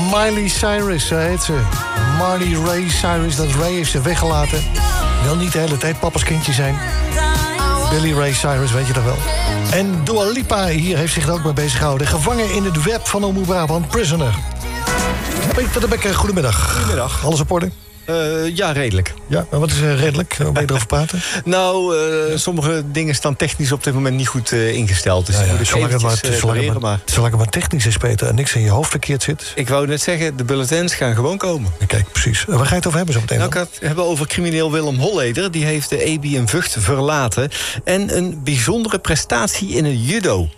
Miley Cyrus, heet ze. Marley Ray Cyrus, dat Ray heeft ze weggelaten. Wil niet de hele tijd papa's kindje zijn. Billy Ray Cyrus, weet je toch wel. En Dua Lipa hier heeft zich er ook mee bezig gehouden. Gevangen in het web van Omroep Brabant, Prisoner. Peter de Bekker, goedemiddag. Goedemiddag. Alles op orde? Ja, redelijk. Ja, maar wat is redelijk? Waar ben je erover praten? Nou, sommige dingen staan technisch op dit moment niet goed ingesteld. Dus zolang het maar technisch is, Peter, en niks in je hoofd verkeerd zit. Ik wou net zeggen, de bulletins gaan gewoon komen. Kijk, precies. Waar ga je het over hebben zo meteen? Nou, ik ga het hebben over crimineel Willem Holleder. Die heeft de EBI in Vught verlaten. En een bijzondere prestatie in het judo.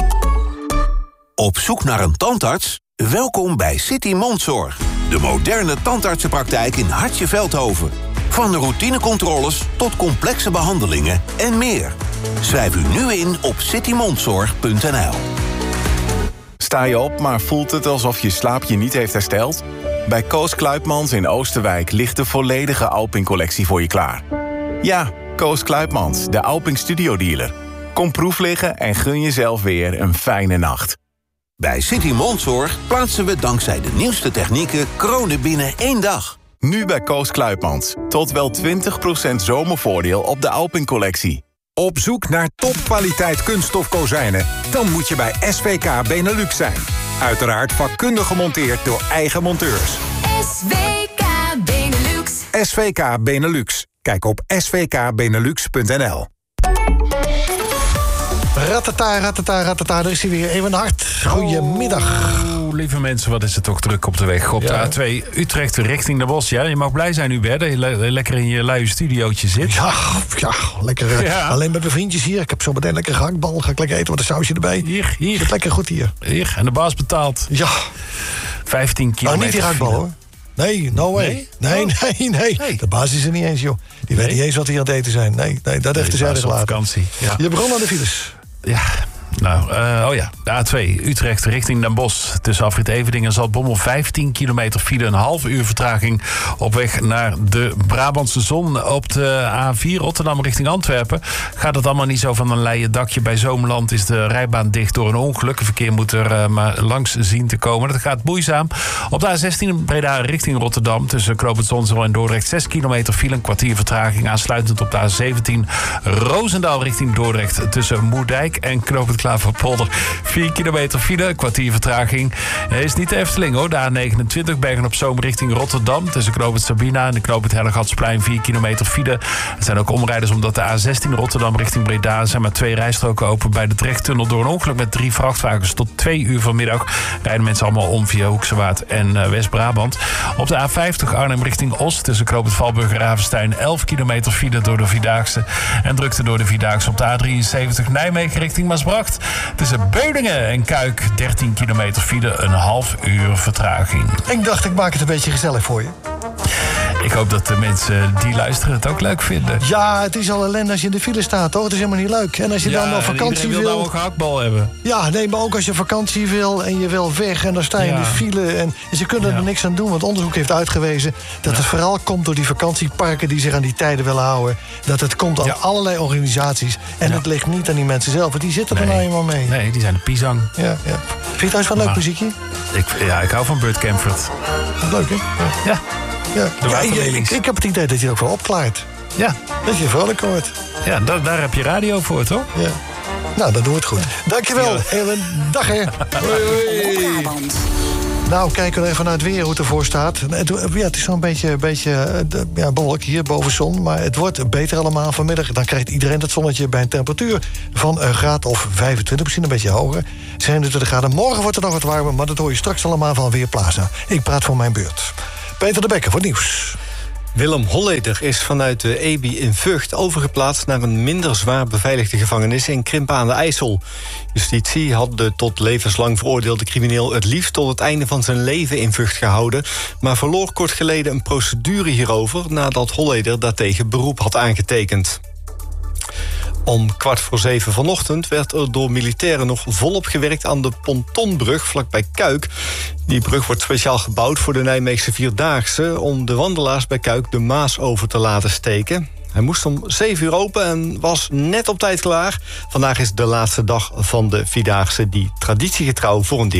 Op zoek naar een tandarts? Welkom bij City Mondzorg. De moderne tandartsenpraktijk in Hartje Veldhoven. Van de routinecontroles tot complexe behandelingen en meer. Schrijf u nu in op citymondzorg.nl. Sta je op, maar voelt het alsof je slaap je niet heeft hersteld? Bij Koos Kluipmans in Oosterwijk ligt de volledige Alping-collectie voor je klaar. Ja, Koos Kluipmans, de Alping Studio Dealer. Kom proef liggen en gun jezelf weer een fijne nacht. Bij City Mondzorg plaatsen we dankzij de nieuwste technieken kronen binnen 1 dag. Nu bij Koos Kluipmans. Tot wel 20% zomervoordeel op de Alping-collectie. Op zoek naar topkwaliteit kunststof kozijnen? Dan moet je bij SVK Benelux zijn. Uiteraard vakkundig gemonteerd door eigen monteurs. SVK Benelux. SVK Benelux. Kijk op svkbenelux.nl. Ratata, ratata, ratata, daar is hij weer. Even hard. Goedemiddag. Lieve mensen, wat is het toch druk op de weg. Op de A2 Utrecht richting de Bosch. Ja, je mag blij zijn, Hubert, dat je lekker in je luie studiootje zit. Ja, lekker. Alleen met mijn vriendjes hier. Ik heb zo meteen lekker gehaktbal. Ga ik lekker eten met een sausje erbij. Hier. Zit lekker goed hier. Hier, en de baas betaalt. Ja. 15 kilometer. Niet die gehaktbal, hoor. Nee, no way. Nee. De baas is er niet eens, joh. Die weet niet eens wat we hier aan het eten zijn. Nee, dat heeft de zijde gelaten. Vakantie. Ja. Je begon aan de files. Ja. Nou, de A2 Utrecht richting Den Bosch. Tussen afrit Everdingen en Zaltbommel 15 kilometer file, een half uur vertraging op weg naar de Brabantse zon. Op de A4 Rotterdam richting Antwerpen gaat het allemaal niet zo van een leien dakje. Bij Zomerland is de rijbaan dicht door een ongeluk. Het verkeer moet er maar langs zien te komen. Dat gaat moeizaam. Op de A16 Breda richting Rotterdam tussen Knoopend Zonzeel en Dordrecht 6 kilometer file, een kwartier vertraging. Aansluitend op de A17 Roosendaal richting Dordrecht tussen Moerdijk en Knoopend Klaverpolder 4 kilometer file, een kwartier vertraging. Is niet de Efteling, hoor. De A29 Bergen op Zoom richting Rotterdam tussen Knoopend Sabina en de Knoopend Hellegatsplein 4 kilometer file. Er zijn ook omrijders omdat de A16 Rotterdam richting Breda zijn maar 2 rijstroken open bij de Drechttunnel. Door een ongeluk met 3 vrachtwagens tot 2 uur vanmiddag rijden mensen allemaal om via Hoeksewaard en West-Brabant. Op de A50 Arnhem richting Os tussen Knoopend Valburg en Ravenstein 11 kilometer file door de Vierdaagse en drukte door de Vierdaagse. Op de A73 Nijmegen richting Maasbracht tussen Beudingen en Kuik 13 kilometer file, een half uur vertraging. Ik dacht, ik maak het een beetje gezellig voor je. Ik hoop dat de mensen die luisteren het ook leuk vinden. Ja, het is al ellende als je in de file staat, toch? Het is helemaal niet leuk. En als je dan nog vakantie wil... nou een gehaktbal hebben. Ja, nee, maar ook als je vakantie wil en je wil weg en dan sta je in de file. En ze kunnen er niks aan doen, want onderzoek heeft uitgewezen dat het vooral komt door die vakantieparken die zich aan die tijden willen houden. Dat het komt aan allerlei organisaties. En het ligt niet aan die mensen zelf, want die zitten er nou eenmaal mee. Nee, die zijn de pisang. Ja. Vind je trouwens wel leuk muziekje? Ik hou van Burt Camford. Leuk, hè? Ja. Ik heb het idee dat je ook wel opklaart. Ja. Dat je vrolijk wordt. Ja, daar heb je radio voor, toch? Ja. Nou, dan doen we het goed. Dankjewel, Erwin. Dag, hè. Hoi. Nou, kijken we even naar het weer, hoe het ervoor staat. Het is zo'n beetje bewolk hier boven zon. Maar het wordt beter allemaal vanmiddag. Dan krijgt iedereen het zonnetje bij een temperatuur van een graad of 25. Misschien een beetje hoger. 27 graden. Morgen wordt het nog wat warmer, maar dat hoor je straks allemaal van Weerplaza. Ik praat voor mijn beurt. Peter de Bekker voor nieuws. Willem Holleder is vanuit de EBI in Vught overgeplaatst naar een minder zwaar beveiligde gevangenis in Krimpen aan de IJssel. Justitie had de tot levenslang veroordeelde crimineel het liefst tot het einde van zijn leven in Vught gehouden, maar verloor kort geleden een procedure hierover nadat Holleder daartegen beroep had aangetekend. Om 6:15 vanochtend werd er door militairen nog volop gewerkt aan de pontonbrug vlakbij Kuik. Die brug wordt speciaal gebouwd voor de Nijmeegse Vierdaagse om de wandelaars bij Kuik de Maas over te laten steken. Hij moest om 7 uur open en was net op tijd klaar. Vandaag is de laatste dag van de Vierdaagse die traditiegetrouw voor een deel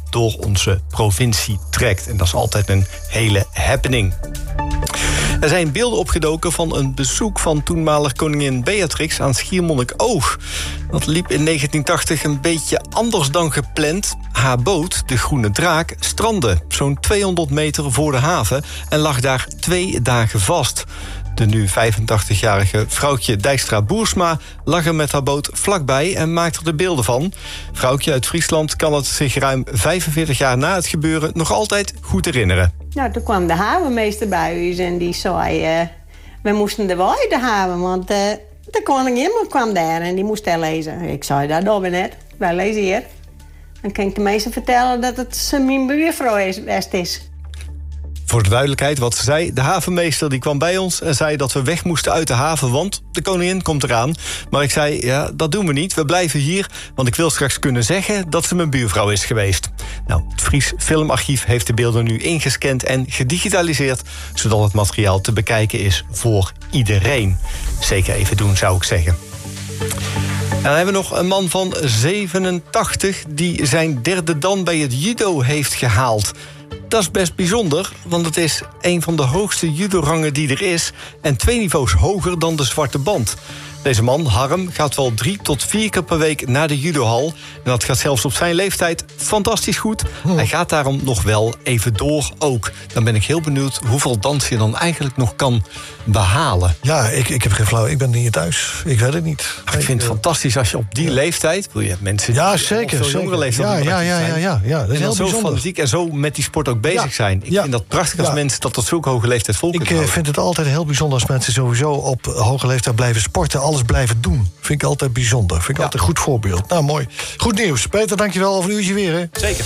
door onze provincie trekt. En dat is altijd een hele happening. Er zijn beelden opgedoken van een bezoek van toenmalig koningin Beatrix aan Schiermonnikoog. Dat liep in 1980 een beetje anders dan gepland. Haar boot, de Groene Draak, strandde zo'n 200 meter voor de haven en lag daar 2 dagen vast. De nu 85-jarige vrouwtje Dijkstra-Boersma lag er met haar boot vlakbij en maakte er de beelden van. Vrouwtje uit Friesland kan het zich ruim 45 jaar na het gebeuren nog altijd goed herinneren. Nou, toen kwam de havenmeester bij ons en die zei... we moesten er wel uit de haven, want de koningin kwam daar en die moest daar lezen. Ik zei, dat doen we net, wij lezen hier. Dan kan ik de meester vertellen dat het mijn buurvrouw is. Voor de duidelijkheid wat ze zei, de havenmeester die kwam bij ons en zei dat we weg moesten uit de haven, want de koningin komt eraan. Maar ik zei, ja, dat doen we niet, we blijven hier, want ik wil straks kunnen zeggen dat ze mijn buurvrouw is geweest. Nou, het Fries Filmarchief heeft de beelden nu ingescand en gedigitaliseerd, zodat het materiaal te bekijken is voor iedereen. Zeker even doen, zou ik zeggen. En dan hebben we nog een man van 87 die zijn 3e dan bij het judo heeft gehaald. Dat is best bijzonder, want het is een van de hoogste judorangen die er is en 2 niveaus hoger dan de zwarte band. Deze man, Harm, gaat wel 3 tot 4 keer per week naar de judohal. En dat gaat zelfs op zijn leeftijd fantastisch goed. Hij gaat daarom nog wel even door ook. Dan ben ik heel benieuwd hoeveel dans je dan eigenlijk nog kan behalen. Ja, ik heb geen flauw. Ik ben niet thuis. Ik weet het niet. Ik vind het fantastisch als je op die leeftijd... Wil je mensen ja, zeker. Op jongere leeftijd Ja, dat is heel zo bijzonder. fanatiek en zo met die sport ook bezig zijn. Ik vind dat prachtig als mensen dat tot zulke hoge leeftijd vol kunnen houden. Ik vind het altijd heel bijzonder als mensen sowieso op hoge leeftijd blijven sporten. Alles blijven doen. Vind ik altijd bijzonder. Vind ik altijd een goed voorbeeld. Nou, mooi. Goed nieuws. Peter, dankjewel. Over een uurtje weer, hè? Zeker.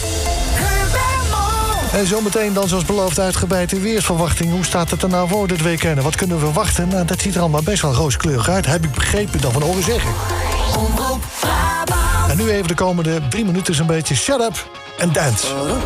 En zometeen dan, zoals beloofd, uitgebreid de weersverwachting. Hoe staat het er nou voor dit weekend? Wat kunnen we verwachten? Nou, dat ziet er allemaal best wel rooskleurig uit. Heb ik begrepen dan van horen zeggen. En nu even de komende 3 minuten zo'n beetje shut up and dance.